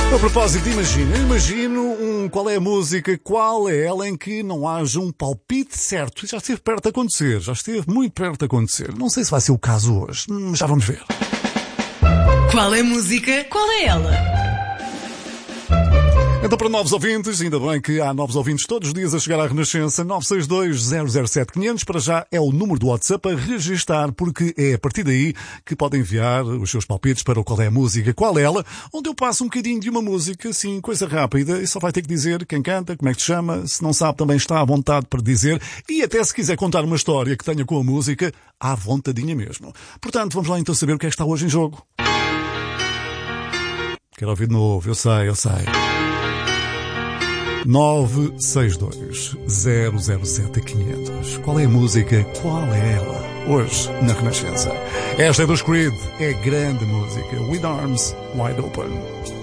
A propósito, imagino qual é a música, qual é ela em que não haja um palpite certo. Já esteve perto de acontecer, já esteve muito perto de acontecer. Não sei se vai ser o caso hoje, já vamos ver. Qual é a música, qual é ela? Então, para novos ouvintes, ainda bem que há novos ouvintes todos os dias a chegar à Renascença. 962-007-500, para já é o número do WhatsApp a registar, porque é a partir daí que podem enviar os seus palpites para o Qual é a Música, qual é ela, onde eu passo um bocadinho de uma música, assim, coisa rápida, e só vai ter que dizer quem canta, como é que se chama, se não sabe também está à vontade para dizer, e até se quiser contar uma história que tenha com a música, à vontadinha mesmo. Portanto, vamos lá então saber o que é que está hoje em jogo. Quero ouvir de novo, eu sei. 962-007-500. Qual é a música? Qual é ela? Hoje, na Renascença. Esta é dos Creed. É grande música. With Arms Wide Open.